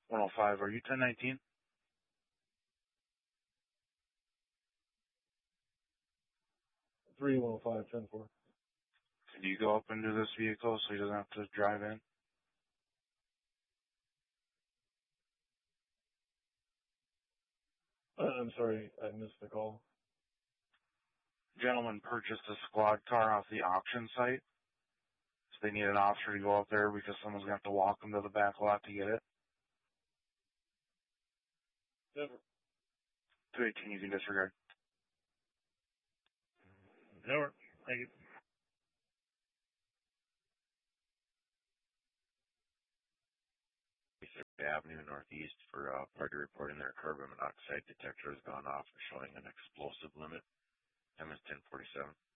105, are you 1019? Three 105, 10-4. Can you go up into this vehicle so he doesn't have to drive in? I'm sorry, I missed the call. Gentleman purchased a squad car off the auction site. So they need an officer to go up there because someone's going to have to walk them to the back lot to get it. Never. 218, you can disregard. Never. Thank you. Avenue Northeast for party reporting their carbon monoxide detector has gone off, showing an explosive limit. MS 1047.